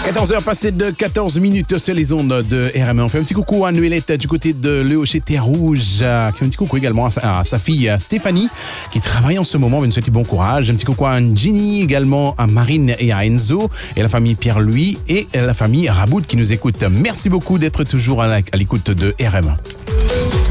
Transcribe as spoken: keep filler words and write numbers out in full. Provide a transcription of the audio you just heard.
quatorze heures passées de quatorze minutes sur les ondes de R M un. On fait un petit coucou à Noëlette du côté de Le Hocher Terre Rouge. Un petit coucou également à sa, à sa fille Stéphanie qui travaille en ce moment. On nous souhaite bon courage. Un petit coucou à Ginny, également à Marine et à Enzo et la famille Pierre-Louis et la famille Raboud qui nous écoute. Merci beaucoup d'être toujours à l'écoute de R M un.